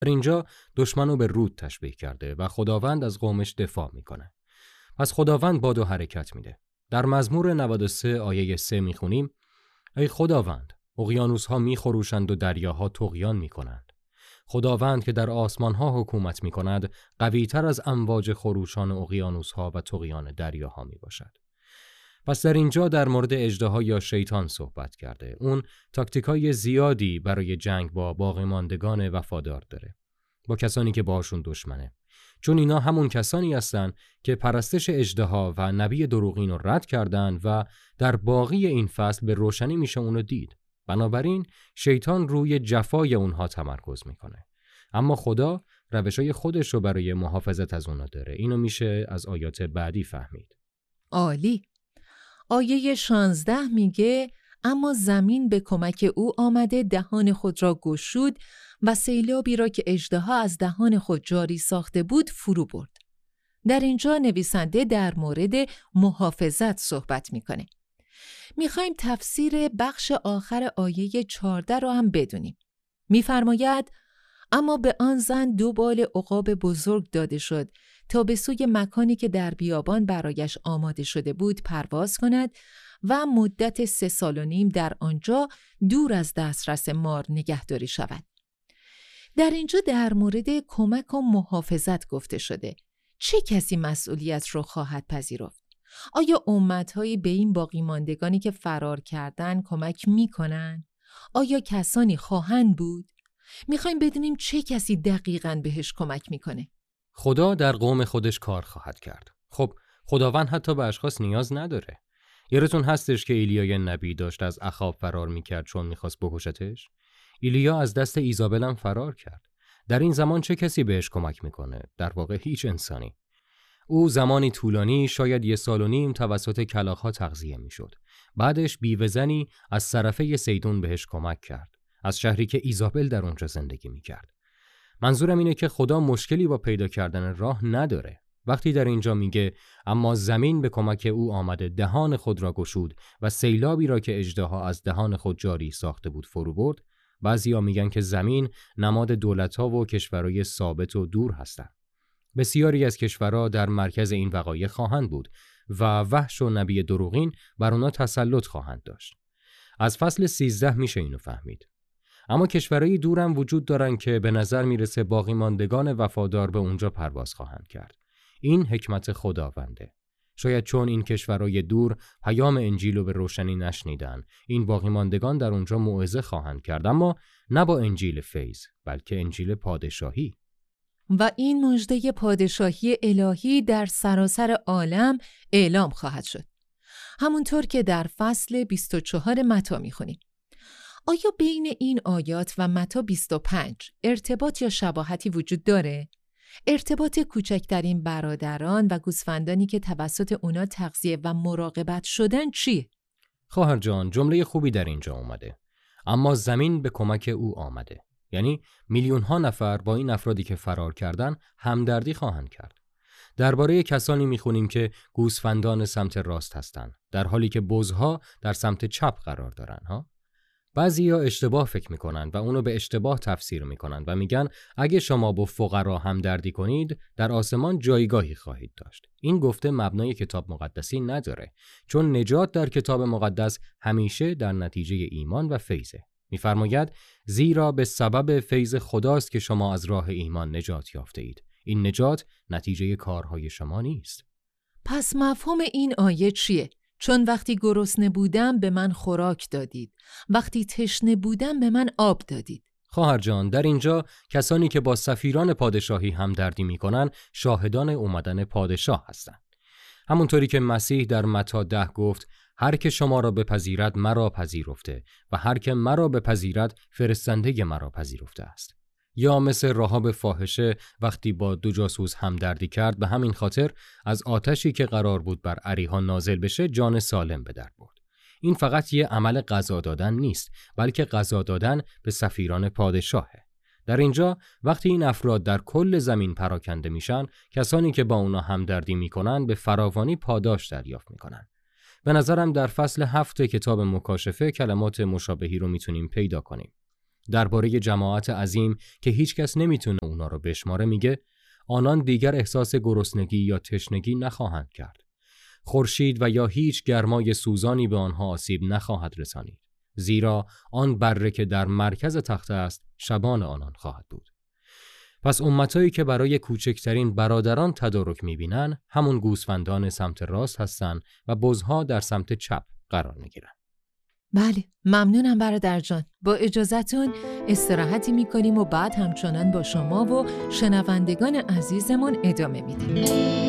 در اینجا دشمن رو به رود تشبیه کرده و خداوند از قومش دفاع میکنه. پس خداوند باد و حرکت میده. در مزمور 93 آیه 3 میخونیم: ای خداوند، اقیانوس‌ها میخروشند و دریاها طغیان میکنند. خداوند که در آسمان‌ها حکومت میکند، قوی‌تر از امواج خروشان اقیانوس‌ها و طغیان دریاها میباشد. پس در اینجا در مورد اژدها یا شیطان صحبت کرده. اون تاکتیکای زیادی برای جنگ با باقیماندگان وفادار داره، با کسانی که باشون دشمنه، چون اینا همون کسانی هستن که پرستش اژدها و نبی دروغین رو رد کردن و در باقی این فصل به روشنی میشه اونو دید. بنابراین شیطان روی جفای اونها تمرکز میکنه، اما خدا روشای خودش رو برای محافظت از اونها داره. اینو میشه از آیات بعدی فهمید. عالی. آیه 16 میگه: اما زمین به کمک او آمده دهان خود را گشود و سیلابی را که اژدها از دهان خود جاری ساخته بود فرو برد. در اینجا نویسنده در مورد محافظت صحبت میکنه. میخوایم تفسیر بخش آخر آیه 14 را هم بدونیم. میفرماید: اما به آن زن 2 بال عقاب بزرگ داده شد تا به سوی مکانی که در بیابان برایش آماده شده بود پرواز کند و مدت 3 سال و نیم در آنجا دور از دسترس مار نگهداری شود. در اینجا در مورد کمک و محافظت گفته شده. چه کسی مسئولیت رو خواهد پذیرفت؟ آیا امت‌هایی به این باقی ماندگانی که فرار کردن کمک می‌کنن؟ آیا کسانی خواهند بود؟ می‌خوایم بدونیم چه کسی دقیقاً بهش کمک می‌کنه. خدا در قوم خودش کار خواهد کرد. خب خداوند حتی به اشخاص نیاز نداره. یادتون هستش که ایلیا نبی داشت از اخاب فرار می‌کرد چون می‌خواست بکشتش؟ ایلیا از دست ایزابل هم فرار کرد. در این زمان چه کسی بهش کمک می‌کنه؟ در واقع هیچ انسانی. او زمانی طولانی، شاید 1 سال و نیم توسط کلاغ‌ها تغذیه می‌شد. بعدش بیوه‌زنی از صرفه سیدون بهش کمک کرد، از شهری که ایزابل در اونجا زندگی می‌کرد. منظورم اینه که خدا مشکلی با پیدا کردن راه نداره. وقتی در اینجا میگه اما زمین به کمک او آمده دهان خود را گشود و سیلابی را که اژدها از دهان خود جاری ساخته بود فرو برد، بعضیا میگن که زمین نماد دولت‌ها و کشورهای ثابت و دور هستند. بسیاری از کشورها در مرکز این وقایع خواهند بود و وحش و نبی دروغین بر اونا تسلط خواهند داشت. از فصل 13 میشه اینو فهمید. اما کشورهای دورم وجود دارن که به نظر میرسه باقی ماندگان وفادار به اونجا پرواز خواهند کرد. این حکمت خداونده. شاید چون این کشورهای دور پیام انجیل رو به روشنی نشنیدن، این باقی ماندگان در اونجا موعظه خواهند کرد، اما نه با انجیل فیض، بلکه انجیل پادشاهی. و این مژده پادشاهی الهی در سراسر عالم اعلام خواهد شد. همونطور که در فصل 24 متی میخونیم. آیا بین این آیات و متی 25 ارتباط یا شباهتی وجود داره؟ ارتباط کوچکترین برادران و گوسفندانی که توسط اونا تغذیه و مراقبت شدن چیه؟ خواهر جان، جمله خوبی در اینجا اومده. اما زمین به کمک او آمده. یعنی میلیون ها نفر با این افرادی که فرار کردن همدردی خواهند کرد. درباره کسانی میخونیم که گوسفندان سمت راست هستند، در حالی که بزها در سمت چپ قرار دارن ها. بعضیا اشتباه فکر میکنن و اونو به اشتباه تفسیر میکنن و میگن اگه شما با فقرا همدردی کنید در آسمان جایگاهی خواهید داشت. این گفته مبنای کتاب مقدسی نداره، چون نجات در کتاب مقدس همیشه در نتیجه ایمان و فیضه. میفرماید زیرا به سبب فیض خداست که شما از راه ایمان نجات یافته اید. این نجات نتیجه کارهای شما نیست. پس مفهوم این آیه چیه؟ چون وقتی گرسنه بودم به من خوراک دادید، وقتی تشنه بودم به من آب دادید. خواهر جان، در اینجا کسانی که با سفیران پادشاهی همدردی میکنن شاهدان اومدن پادشاه هستند. همونطوری که مسیح در متی 10 گفت هر که شما را بپذیرد مرا پذیرفته و هر که مرا بپذیرد فرستنده مرا پذیرفته است. یا مثل راهاب فاحشه وقتی با 2 جاسوس همدردی کرد، به همین خاطر از آتشی که قرار بود بر اریحا نازل بشه جان سالم به در برد. این فقط یه عمل غذا دادن نیست، بلکه غذا دادن به سفیران پادشاهه. در اینجا وقتی این افراد در کل زمین پراکنده میشن، کسانی که با اونا همدردی میکنن به فراوانی پاداش دریافت میکنن. به نظرم در فصل 7 کتاب مکاشفه کلمات مشابهی رو میتونیم پیدا کنیم. درباره جماعت عظیم که هیچ کس نمیتونه اونا رو بشماره میگه آنان دیگر احساس گرسنگی یا تشنگی نخواهند کرد. خورشید و یا هیچ گرمای سوزانی به آنها آسیب نخواهد رسانید. زیرا آن بره که در مرکز تخت است شبان آنان خواهد بود. پس امتایی که برای کوچکترین برادران تدارک میبینن همون گوسفندان سمت راست هستن و بزها در سمت چپ قرار میگیرن. بله، ممنونم برادر جان. با اجازتون استراحتی میکنیم و بعد همچنان با شما و شنوندگان عزیزمون ادامه میدیم.